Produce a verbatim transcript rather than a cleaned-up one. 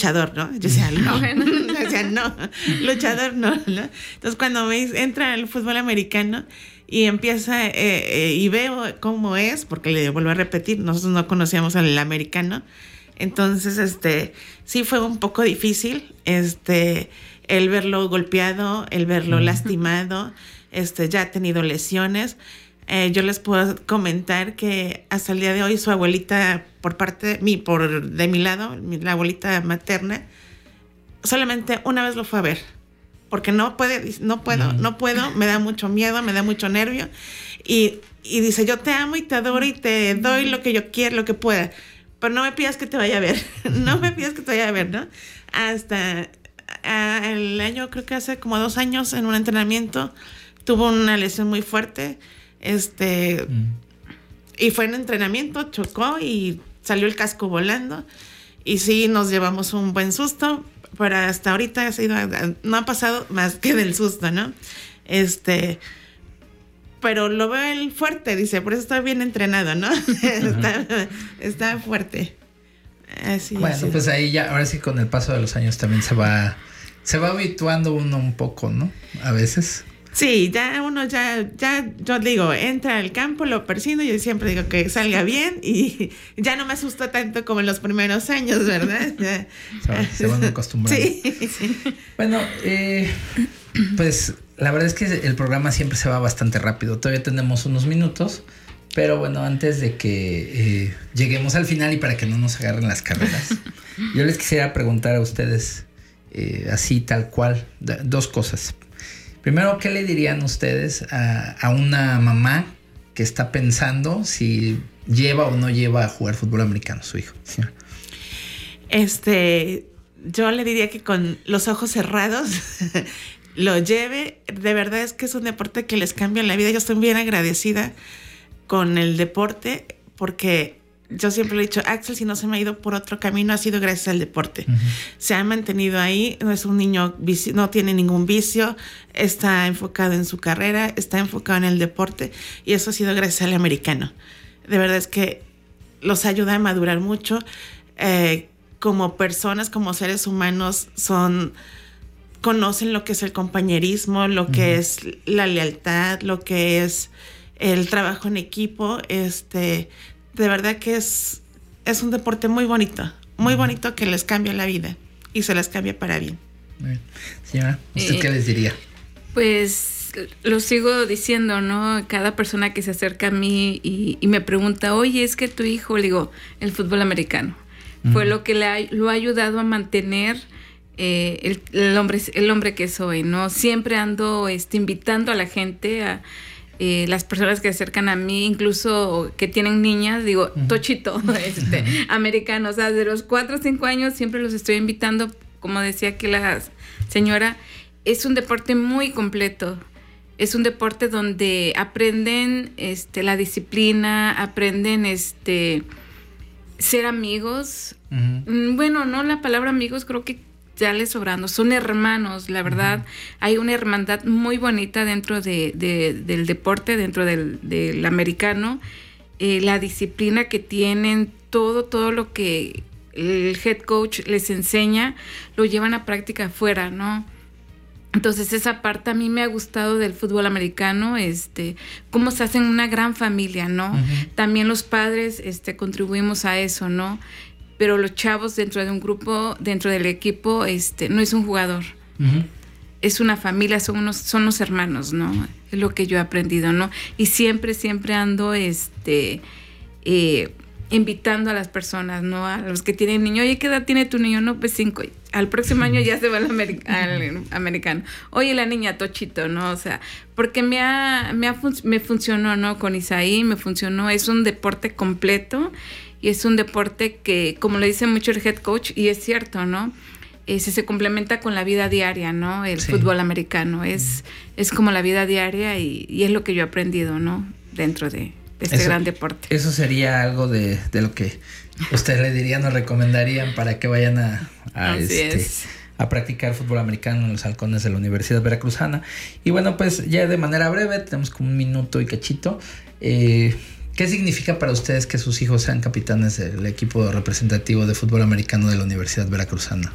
luchador, ¿no? Yo decía, no, yo decía, no, luchador no, ¿no? Entonces cuando me entra el fútbol americano y empieza, eh, eh, y veo cómo es, porque le vuelvo a repetir, nosotros no conocíamos al americano, entonces, este, sí fue un poco difícil, este, el verlo golpeado, el verlo uh-huh. lastimado, este, ya ha tenido lesiones. Eh, yo les puedo comentar que hasta el día de hoy su abuelita, por parte de mí, por de mi lado, mi, la abuelita materna, solamente una vez lo fue a ver, porque no puede, no puedo, uh-huh. no puedo, me da mucho miedo, me da mucho nervio, y, y dice, yo te amo y te adoro y te doy lo que yo quiera, lo que pueda, pero no me pidas que te vaya a ver, no me pidas que te vaya a ver, ¿no? Hasta a, el año, creo que hace como dos años, en un entrenamiento, tuvo una lesión muy fuerte, este, mm. y fue en entrenamiento, chocó y salió el casco volando, y sí, nos llevamos un buen susto, pero hasta ahorita ha sido, no ha pasado más que del susto, ¿no? Este... Pero lo veo él fuerte, dice, por eso está bien entrenado, ¿no? está, está fuerte. Así, bueno, así. Pues ahí ya, ahora sí con el paso de los años también se va, se va habituando uno un poco, ¿no? A veces. Sí, ya uno ya, ya, yo digo, entra al campo, lo persino, yo siempre digo que salga bien y ya no me asusta tanto como en los primeros años, ¿verdad? se, se van acostumbrando. Sí, sí. Bueno, eh, pues la verdad es que el programa siempre se va bastante rápido. Todavía tenemos unos minutos, pero bueno, antes de que eh, lleguemos al final y para que no nos agarren las carreras, yo les quisiera preguntar a ustedes, eh, así tal cual, d- dos cosas. Primero, ¿qué le dirían ustedes a, a una mamá que está pensando si lleva o no lleva a jugar fútbol americano a su hijo? ¿Sí? Este, yo le diría que con los ojos cerrados lo lleve. De verdad es que es un deporte que les cambia la vida. Yo estoy bien agradecida con el deporte porque yo siempre le he dicho, Axel, si no se me ha ido por otro camino, ha sido gracias al deporte. Uh-huh. Se ha mantenido ahí, no es un niño, vicio, no tiene ningún vicio, está enfocado en su carrera, está enfocado en el deporte y eso ha sido gracias al americano. De verdad es que los ayuda a madurar mucho. Eh, como personas, como seres humanos, son... conocen lo que es el compañerismo, lo que uh-huh. es la lealtad, lo que es el trabajo en equipo. Este, de verdad que es, es un deporte muy bonito, muy uh-huh. bonito que les cambia la vida y se les cambia para bien. Bien. Señora, ¿usted eh, qué les diría? Pues lo sigo diciendo, ¿no? Cada persona que se acerca a mí y, y me pregunta, oye, es que tu hijo, le digo, el fútbol americano, uh-huh. fue lo que le ha, lo ha ayudado a mantener Eh, el, el hombre el hombre que soy, ¿no? Siempre ando este, invitando a la gente, a eh, las personas que se acercan a mí, incluso que tienen niñas, digo, uh-huh. tochito, este, americano, o sea, de los cuatro o cinco años siempre los estoy invitando, como decía aquí la señora, es un deporte muy completo, es un deporte donde aprenden este, la disciplina, aprenden este, ser amigos, uh-huh. bueno, no la palabra amigos, creo que ya les sobrando, son hermanos, la verdad, uh-huh. hay una hermandad muy bonita dentro de, de, del deporte, dentro del, del americano, eh, la disciplina que tienen, todo, todo lo que el head coach les enseña, lo llevan a práctica afuera, ¿no? Entonces esa parte a mí me ha gustado del fútbol americano, este, cómo se hacen una gran familia, ¿no? Uh-huh. También los padres, este, contribuimos a eso, ¿no? Pero los chavos dentro de un grupo, dentro del equipo, este, no es un jugador. Uh-huh. Es una familia, son unos, son los hermanos, ¿no? Es lo que yo he aprendido, ¿no? Y siempre, siempre ando, este, eh, invitando a las personas, ¿no? A los que tienen niño. Oye, ¿qué edad tiene tu niño? No, pues cinco. Al próximo año ya se va al, americ- al americano. Oye, la niña tochito, ¿no? O sea, porque me ha, me ha fun- me funcionó, ¿no? Con Isaí me funcionó. Es un deporte completo. Y es un deporte que, como le dice mucho el head coach, y es cierto, ¿no? Ese se complementa con la vida diaria, ¿no? El sí. fútbol americano es, es como la vida diaria y, y es lo que yo he aprendido, ¿no? Dentro de, de este eso, gran deporte. Eso sería algo de, de lo que ustedes le dirían o recomendarían para que vayan a, a, este, a practicar fútbol americano en los halcones de la Universidad Veracruzana. Y bueno, pues ya de manera breve, tenemos como un minuto y cachito. Eh... ¿Qué significa para ustedes que sus hijos sean capitanes del equipo representativo de fútbol americano de la Universidad Veracruzana?